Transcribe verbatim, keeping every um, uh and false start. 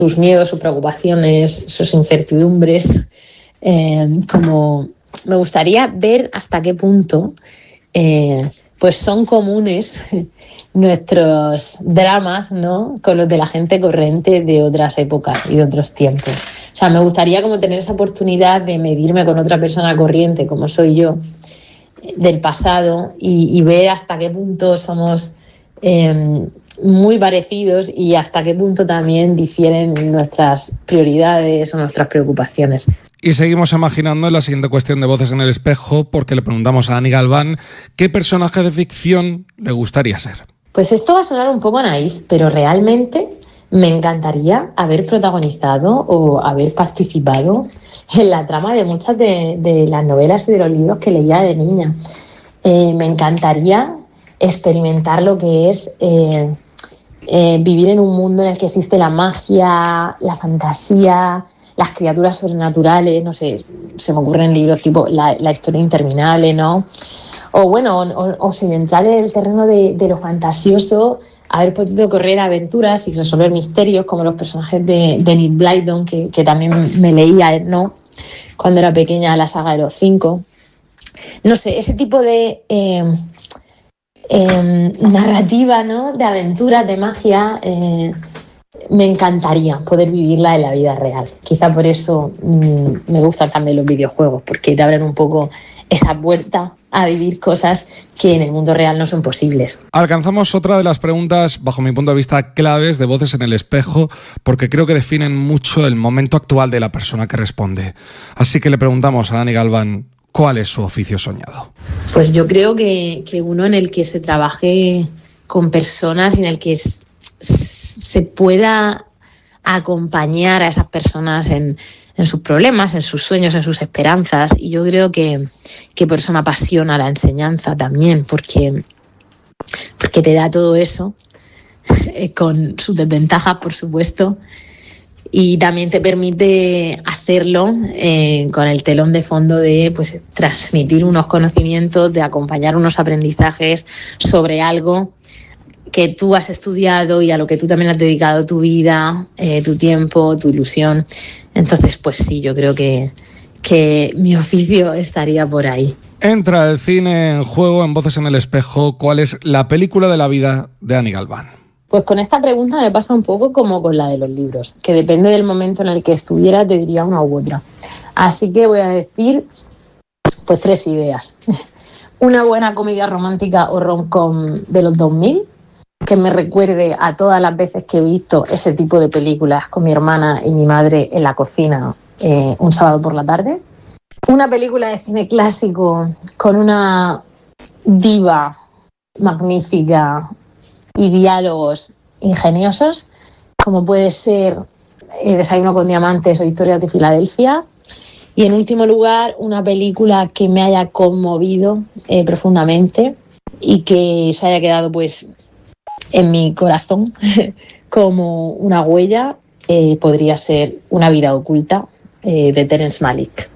sus miedos, sus preocupaciones, sus incertidumbres. Eh, como me gustaría ver hasta qué punto eh, pues son comunes nuestros dramas, ¿no?, con los de la gente corriente de otras épocas y de otros tiempos. O sea, me gustaría como tener esa oportunidad de medirme con otra persona corriente, como soy yo, del pasado, y, y ver hasta qué punto somos eh, muy parecidos y hasta qué punto también difieren nuestras prioridades o nuestras preocupaciones. Y seguimos imaginando en la siguiente cuestión de Voces en el Espejo, porque le preguntamos a Dani Galván qué personaje de ficción le gustaría ser. Pues esto va a sonar un poco naif, pero realmente me encantaría haber protagonizado o haber participado en la trama de muchas de, de las novelas y de los libros que leía de niña. Eh, me encantaría experimentar lo que es eh, eh, vivir en un mundo en el que existe la magia, la fantasía, las criaturas sobrenaturales. No sé, se me ocurren libros tipo La, la historia interminable, ¿no? O bueno, o, o sin entrar en el terreno de, de lo fantasioso, haber podido correr aventuras y resolver misterios como los personajes de, de Enid Blyton, que, que también me leía, ¿no?, cuando era pequeña, la saga de los cinco. No sé, ese tipo de eh, eh, narrativa, ¿no?, de aventuras, de magia, eh, me encantaría poder vivirla en la vida real. Quizá por eso mmm, me gustan también los videojuegos, porque te abren un poco esa puerta a vivir cosas que en el mundo real no son posibles. Alcanzamos otra de las preguntas, bajo mi punto de vista, claves de Voces en el Espejo, porque creo que definen mucho el momento actual de la persona que responde. Así que le preguntamos a Dani Galván, ¿cuál es su oficio soñado? Pues yo creo que, que uno en el que se trabaje con personas y en el que es, se pueda acompañar a esas personas en, en sus problemas, en sus sueños, en sus esperanzas. Y yo creo que, que por eso me apasiona la enseñanza también, porque, porque te da todo eso, con sus desventajas, por supuesto, y también te permite hacerlo eh, con el telón de fondo de pues, transmitir unos conocimientos, de acompañar unos aprendizajes sobre algo que tú has estudiado y a lo que tú también has dedicado tu vida, eh, tu tiempo, tu ilusión. Entonces, pues sí, yo creo que, que mi oficio estaría por ahí. Entra el cine en juego en Voces en el Espejo. ¿Cuál es la película de la vida de Dani Galván? Pues con esta pregunta me pasa un poco como con la de los libros, que depende del momento en el que estuviera, te diría una u otra. Así que voy a decir pues tres ideas. Una buena comedia romántica o rom-com de los dos mil, que me recuerde a todas las veces que he visto ese tipo de películas con mi hermana y mi madre en la cocina eh, un sábado por la tarde. Una película de cine clásico con una diva magnífica y diálogos ingeniosos, como puede ser eh, Desayuno con diamantes o Historias de Filadelfia. Y en último lugar, una película que me haya conmovido eh, profundamente y que se haya quedado pues en mi corazón como una huella, eh, podría ser Una vida oculta, eh, de Terrence Malick.